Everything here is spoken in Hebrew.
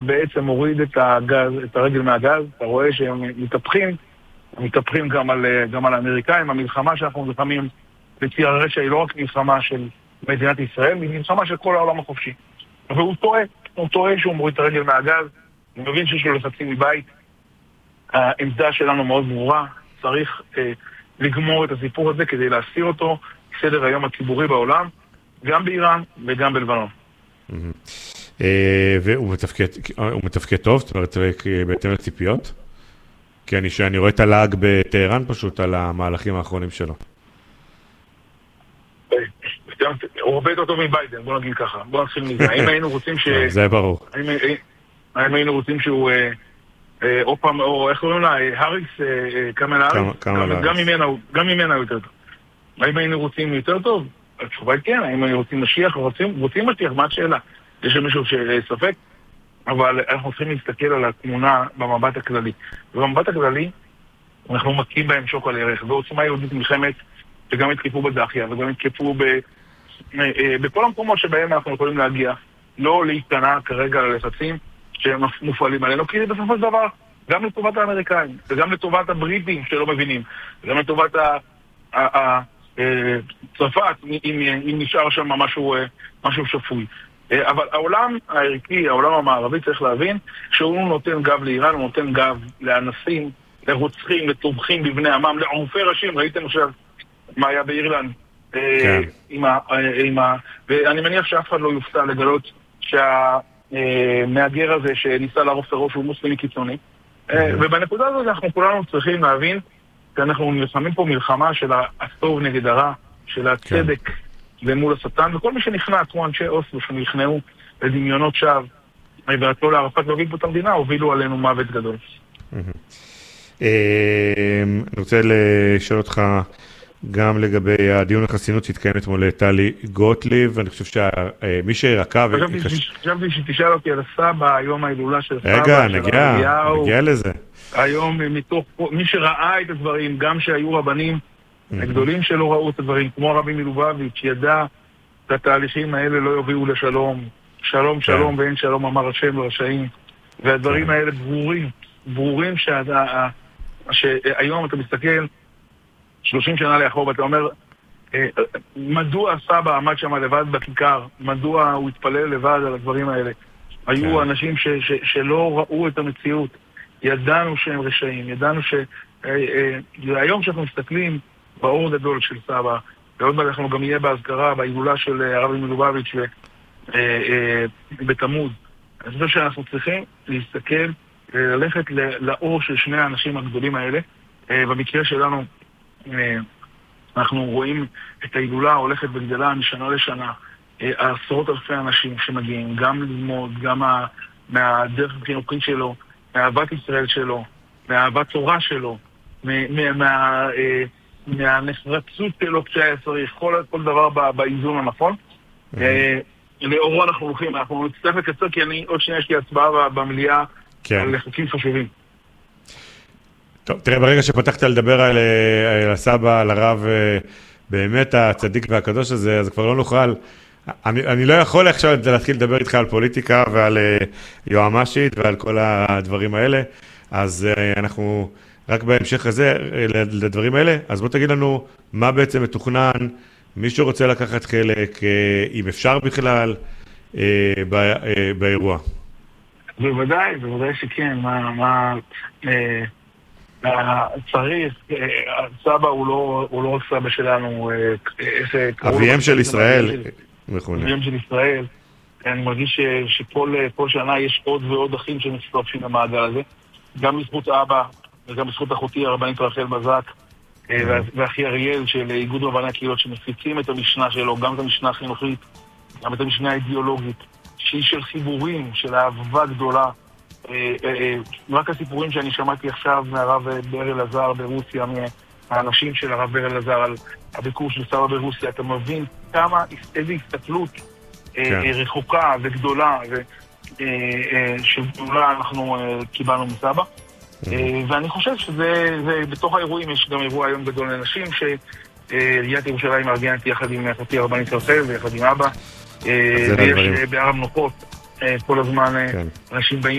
בעצם מוריד את הגז, את הרגל מהגז. אתה רואה שהם מתהפכים גם על האמריקאים. המלחמה שאנחנו נלחמים בציר הרשע היא לא רק מלחמה של מדינת ישראל, היא מלחמה של כל העולם החופשי. והוא טועה שהוא מוריד את הרגל מהגז, הוא מבין שיש לו לחצים מבית. העמדה שלנו מאוד ברורה, צריך לגמור את הסיפור הזה כדי להסיר אותו סדר היום הציבורי בעולם, גם באיראן וגם בלבנון. והוא מתפקד טוב, זאת אומרת, בהתאם לציפיות? כי אני רואה את הלאג בטהרן פשוט על המהלכים האחרונים שלו. הוא הרבה יותר טוב מביידן, בוא נגיד ככה. בוא נתחיל מזה. האם היינו רוצים זה ברור. האם היינו רוצים שהוא או איך קוראים לה? האריס, קמלה האריס? גם ממנה יותר טוב. האם היינו רוצים יותר טוב? התשובה היא כן. האם היינו רוצים משיח? רוצים משיח? מה השאלה? יש למישהו שספק? אבל אנחנו צריכים להסתכל על התמונה במבט הכללי. ובמבט הכללי אנחנו מכים בהם שוק על ערך. ועוצמה יהודית מלחמת שגם התקפו בדחיה וגם התקפו בכל המקומות שבהם אנחנו יכולים להגיע. לא להיכנע כרגע ללחצים שהם מופעלים עלינו, כי בסופו של דבר גם לטובת האמריקאים וגם לטובת הבריטים שלא מבינים, וגם לטובת צרפת אם נשאר שם משהו שפוי. אבל העולם הערכי, העולם המערבי צריך להבין שהוא נותן גב לאיראן, הוא נותן גב לאנסים, לרוצחים, לתומכים בבני עמם, לעורפי ראשים. ראיתם עכשיו מה היה באירלנד ואני מניח שאף אחד לא יופתע לגלות שהמאגר הזה שניסה לערוף את הראש הוא מוסלמי קיצוני. ובנקודה הזאת אנחנו כולנו צריכים להבין שאנחנו נלחמים פה מלחמה של הטוב נגד הרע, של הצדק למול השטן, וכל מי שנכנע, כמו אנשי אוסלו שנכנעו לדמיונות שווא ורצו לערפאת להוביל פה את המדינה, הובילו עלינו מוות גדול. אני רוצה לשאול אותך גם לגבי הדיון החסינות שהתקיים אתמול טלי גוטליב, ואני חושב שמי שרקב... חשבתי שתשאל אותי על הסבא, היום ההילולה של סבא. רגע, נגיע לזה. היום מתוך מי שראה את הדברים, גם שהיו רבנים הגדולים שלא ראו את הדברים, כמו הרבי מלובביץ', ידע את התהליכים האלה לא יובילו לשלום. שלום, שלום, ואין שלום אמר השם לרשעים. והדברים האלה ברורים שהיום אתה מסתכל 30 שנה לאחור, ואתה אומר, מדוע סבא עמד שם לבד בכיכר? מדוע הוא התפלל לבד על הדברים האלה? היו אנשים שלא ראו את המציאות. ידענו שהם רשעים, ידענו היום שאנחנו מסתכלים באור גדול של סבא, ועוד מעט אנחנו גם יהיה בהזכרה, בהילולה של הרבי מלובביץ' בתמוז. אני חושב שאנחנו צריכים להסתכל, ללכת לאור של שני האנשים הגדולים האלה. במקרה שלנו, אנחנו רואים את ההילולה הולכת וגדלה משנה לשנה, עשרות אלפי אנשים שמגיעים, גם ללמוד, גם מהדרך החינוכית שלו, מאהבת ישראל שלו, מאהבת תורה שלו, מהנחרצות שלו כשהיה צריך, כל דבר באיזון הנכון. לאורו אנחנו הולכים, אנחנו נצטרך לקצר כי עוד שנייה יש לי הצבעה במליאה על חוקים חשובים. טוב, תראה, ברגע שפתחת לדבר על הסבא, על הרב, באמת הצדיק והקדוש הזה, אז כבר לא נוכל, אני לא יכול עכשיו להתחיל לדבר איתך על פוליטיקה ועל יועמשית ועל כל הדברים האלה, אז אנחנו רק בהמשך הזה, לדברים האלה, אז בוא תגיד לנו מה בעצם מתוכנן, מישהו רוצה לקחת חלק, אם אפשר בכלל, באירוע. בוודאי שכן, צריך, סבא הוא לא רק סבא שלנו, אביהם של ישראל. אביהם של ישראל. אני מרגיש שכל שנה יש עוד ועוד אחים שמצטרפים למעגל הזה, גם בזכות אבא וגם בזכות אחותי הרבנית רחל בזק ואחי אריאל של איגוד רבני הקהילות שמפיצים את המשנה שלו, גם את המשנה החינוכית, גם את המשנה האידיאולוגית, שהיא של חיבורים, של אהבה גדולה. רק הסיפורים שאני שמעתי עכשיו מהרב בר אלעזר ברוסיה, מהאנשים של הרב בר אלעזר על הביקור של סבא ברוסיה, אתה מבין איזו הסתכלות רחוקה וגדולה של גדולה אנחנו קיבלנו מסבא. ואני חושב שזה, בתוך האירועים יש גם אירוע היום גדול לנשים שעיריית ירושלים מארגנת יחד עם אחותי הרבנית רחל ויחד עם אבא, ויש בהר המנוחות כל הזמן אנשים באים